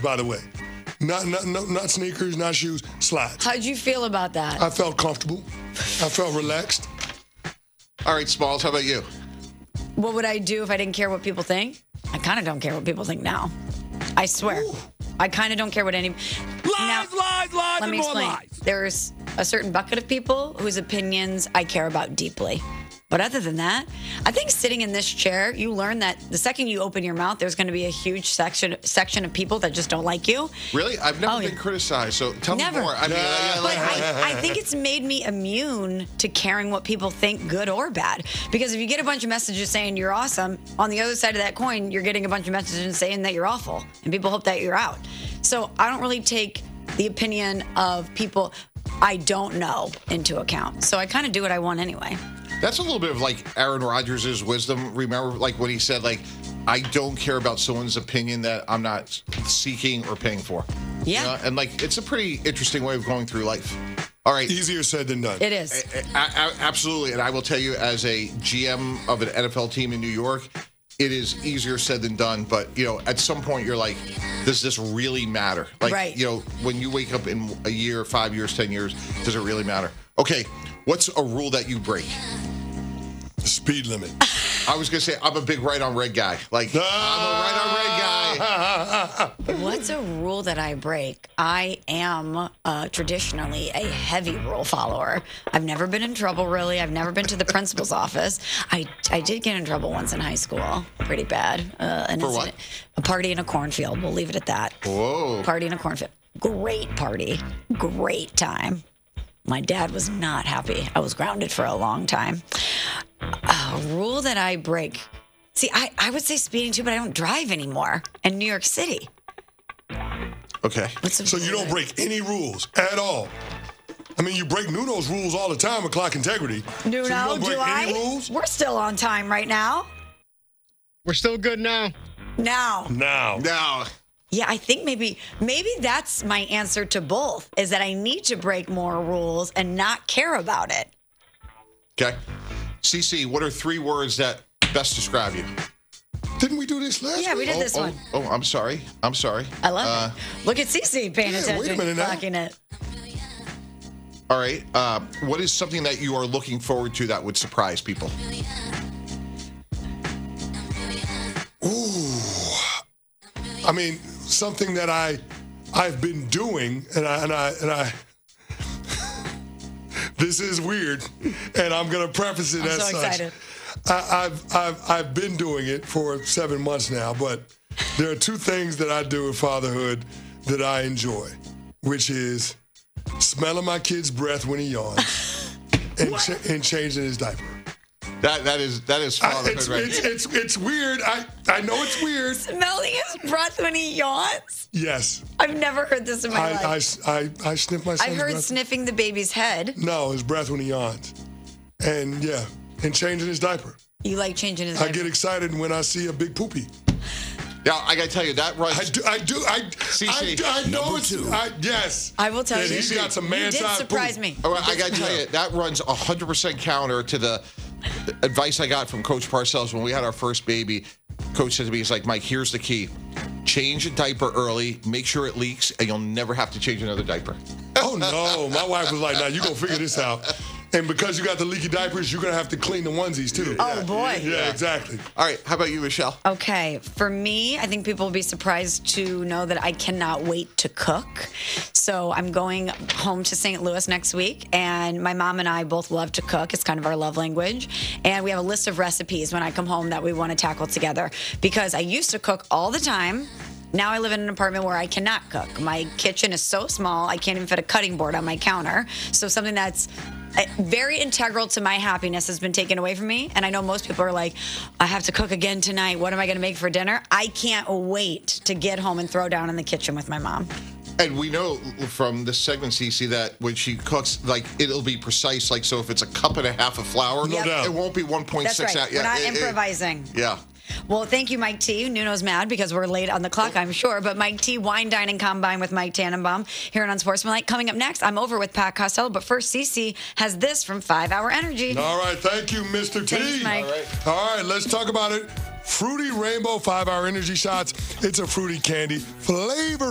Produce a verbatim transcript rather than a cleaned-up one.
by the way. Not, not, no, not sneakers, not shoes, slides. How'd you feel about that? I felt comfortable. I felt relaxed. All right, Smalls, how about you? What would I do if I didn't care what people think? I kind of don't care what people think now. I swear. Ooh. I kind of don't care what any... Lies, now, lies, lies, let and me more explain. lies. There's a certain bucket of people whose opinions I care about deeply. But other than that, I think sitting in this chair, you learn that the second you open your mouth, there's going to be a huge section section of people that just don't like you. Really? I've never Oh, been yeah. criticized, so tell Never. me more. I mean, I, But I, I think it's made me immune to caring what people think, good or bad. Because if you get a bunch of messages saying you're awesome, on the other side of that coin, you're getting a bunch of messages saying that you're awful. And people hope that you're out. So I don't really take the opinion of people I don't know into account. So I kind of do what I want anyway. That's a little bit of like Aaron Rodgers' wisdom. Remember, like when he said, like, I don't care about someone's opinion that I'm not seeking or paying for. Yeah. You know? And like, it's a pretty interesting way of going through life. All right. Easier said than done. It is. A- a- absolutely. And I will tell you, as a G M of an N F L team in New York, it is easier said than done. But, you know, at some point you're like, does this really matter? Like, right. you know, when you wake up in a year, five years, ten years, does it really matter? Okay. What's a rule that you break? Speed limit. I was going to say, I'm a big right on red guy. Like, I'm a right on red guy. What's a rule that I break? I am uh, traditionally a heavy rule follower. I've never been in trouble, really. I've never been to the principal's office. I, I did get in trouble once in high school. Pretty bad. Uh, an For incident, what? A party in a cornfield. We'll leave it at that. Whoa. Party in a cornfield. Great party. Great time. My dad was not happy. I was grounded for a long time. A rule that I break. See, I, I would say speeding too, but I don't drive anymore in New York City. Okay. What's a So you don't break any rules at all. I mean, you break Nuno's rules all the time with clock integrity. Nuno, so you don't do break I? any rules? We're still on time right now. We're still good now. Now. Now. Now, Yeah, I think maybe maybe that's my answer to both, is that I need to break more rules and not care about it. okay. Cece, what are three words that best describe you? Didn't we do this last Yeah, we week? did oh, this oh, one. Oh, I'm sorry. I'm sorry. I love Uh, it. Look at Cece paying yeah, wait a attention, minute now. clocking it. All right. Uh, what is something that you are looking forward to that would surprise people? Ooh. I mean, something that I, I've been doing, and I, and I, and I. This is weird, and I'm gonna preface it I'm as so such. excited. I, I've, I've, I've been doing it for seven months now, but there are two things that I do with fatherhood that I enjoy, which is smelling my kid's breath when he yawns and, ch- and changing his diaper. That that is that is I, fatherhood, it's, right? it's, it's, it's weird. I, I know it's weird. Smelling his breath when he yawns? Yes. I've never heard this in my I, life. I, I, I sniff my son's I've heard breath. sniffing the baby's head. No, his breath when he yawns. And yeah, and changing his diaper. You like changing his I diaper. get excited when I see a big poopy. Yeah, I gotta tell you that runs. I do, I do, I, C C, I, I know number it's, two. I, yes. I will tell And you. he's got some You did man-sized surprise poop. me. All right, I gotta tell you that runs one hundred percent counter to the advice I got from Coach Parcells when we had our first baby. Coach said to me, he's like, Mike, here's the key. Change a diaper early, make sure it leaks, and you'll never have to change another diaper. Oh, no. My wife was like, now you going to figure this out. And because you got the leaky diapers, you're going to have to clean the onesies, too. Oh, boy. Yeah, exactly. All right, how about you, Michelle? Okay, for me, I think people will be surprised to know that I cannot wait to cook. So I'm going home to Saint Louis next week, and my mom and I both love to cook. It's kind of our love language. And we have a list of recipes when I come home that we want to tackle together. Because I used to cook all the time. Now I live in an apartment where I cannot cook. My kitchen is so small, I can't even fit a cutting board on my counter. So something that's uh, very integral to my happiness has been taken away from me. And I know most people are like, I have to cook again tonight. What am I going to make for dinner? I can't wait to get home and throw down in the kitchen with my mom. And we know from this segment, Cece, that when she cooks, like, it'll be precise. Like, so if it's a cup and a half of flour, No doubt. it won't be one point That's six right. out. We're not it- it- improvising. yeah. Well, thank you, Mike T. Nuno's mad because we're late on the clock, I'm sure. But Mike T. Wine Dining Combine with Mike Tannenbaum here on Unsportsmanlike. Coming up next, I'm over with Pat Costello. But first, Cece has this from five hour Energy. All right. Thank you, Mister T. Thanks, Mike. All right. All right. Let's talk about it. Fruity Rainbow five hour Energy Shots. It's a fruity candy flavor.